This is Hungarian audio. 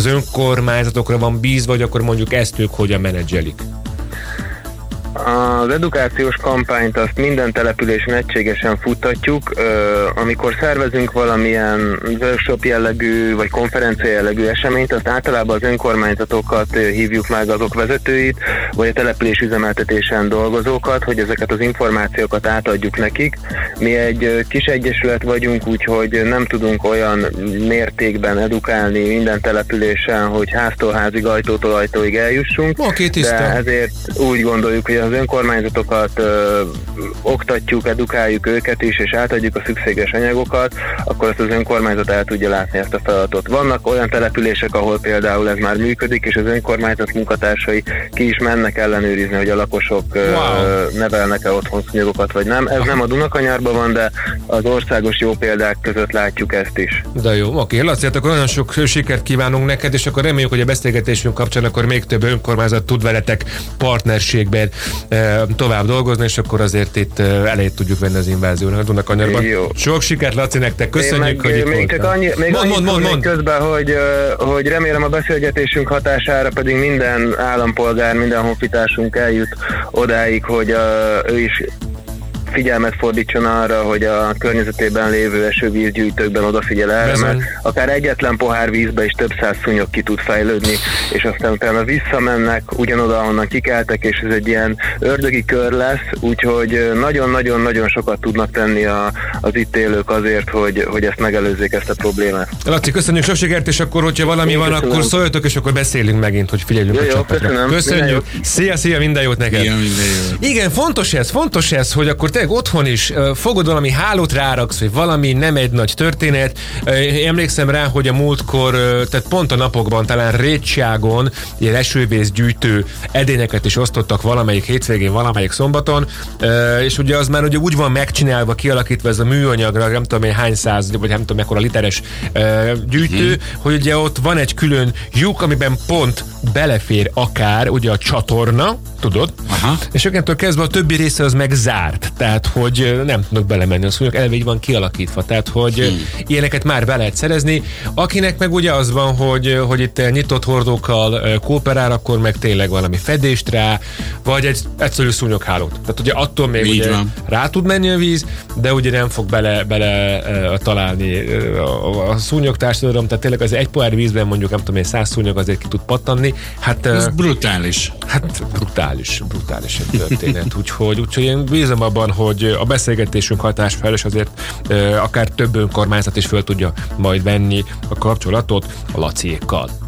az önkormányzatokra van bízva, vagy akkor mondjuk ezt ők hogyan menedzselik? Az edukációs kampányt azt minden településen egységesen futtatjuk. Amikor szervezünk valamilyen workshop jellegű vagy konferencia jellegű eseményt, azt általában az önkormányzatokat hívjuk meg, azok vezetőit, vagy a település üzemeltetésen dolgozókat, hogy ezeket az információkat átadjuk nekik. Mi egy kis egyesület vagyunk, úgyhogy nem tudunk olyan mértékben edukálni minden településen, hogy háztól házig, ajtótól ajtóig eljussunk. De ezért úgy gondoljuk, hogy az önkormányzatokat oktatjuk, edukáljuk őket is, és átadjuk a szükséges anyagokat, akkor azt az önkormányzat el tudja látni ezt a feladatot. Vannak olyan települések, ahol például ez már működik, és az önkormányzat munkatársai ki is mennek ellenőrizni, hogy a lakosok nevelnek-e otthon szúnyogokat, vagy nem. Ez nem a Dunakanyarban van, de az országos jó példák között látjuk ezt is. De jó, oké. Laci, hát akkor nagyon sok sikert kívánunk neked, és akkor reméljük, hogy a beszélgetésünk kapcsán akkor még több önkormányzat tud veletek partnerségben tovább dolgozni, és akkor azért itt elejét tudjuk venni az inváziónak a Dunakanyarban. Sok sikert, Laci, nektek. Köszönjük, hogy itt voltál. Mondd közben, hogy remélem a beszélgetésünk hatására pedig minden állampolgár, minden honfitársunk eljut odáig, hogy ő is figyelmet fordítson arra, hogy a környezetében lévő esővízgyűjtőkben odafigyel erre, mert akár egyetlen pohár vízbe is több száz szúnyog ki tud fejlődni, és aztán utána visszamennek ugyanoda, ahonnan kikeltek, és ez egy ilyen ördögi kör lesz, úgyhogy nagyon-nagyon-nagyon sokat tudnak tenni az itt élők azért, hogy ezt megelőzzék, ezt a problémát. Laci, köszönjük, sok sikert, és akkor, hogyha valami van, akkor szóljatok, és akkor beszélünk megint, hogy figyeljünk a csapatra. Köszönjük. Szia, minden jót neked. Igen, fontos ez, hogy akkor te otthon is fogod valami hálót ráraksz, vagy valami nem egy nagy történet. Emlékszem rá, hogy a múltkor, tehát pont a napokban, talán Rétságon ilyen esővészgyűjtő edényeket is osztottak valamelyik hétvégén, valamelyik szombaton, és ugye az már ugye úgy van megcsinálva, kialakítva ez a műanyagra, nem tudom én hány száz, vagy nem tudom mekkora literes gyűjtő, hogy ugye ott van egy külön lyuk, amiben pont belefér akár ugye a csatorna, tudod? Aha. És ökentől kezdve a többi része az meg zárt. Tehát, hogy nem tudnak belemenni a szúnyog, eleve így van kialakítva. Tehát, hogy ilyeneket már be lehet szerezni. Akinek meg ugye az van, hogy itt nyitott hordókkal kooperál, akkor meg tényleg valami fedést rá, vagy egy egyszerű szúnyoghálót. Tehát ugye attól még ugye rá tud menni a víz, de ugye nem fog bele találni a szúnyogtársadalom. Tehát tényleg az egy pohár vízben mondjuk, nem tudom én, 100 szúnyog azért ki tud pattanni. Hát, ez brutális. Hát brutális egy történet. Úgyhogy én bízom abban, hogy a beszélgetésünk hatásfel, és azért akár több önkormányzat is föl tudja majd venni a kapcsolatot a Laciékkal.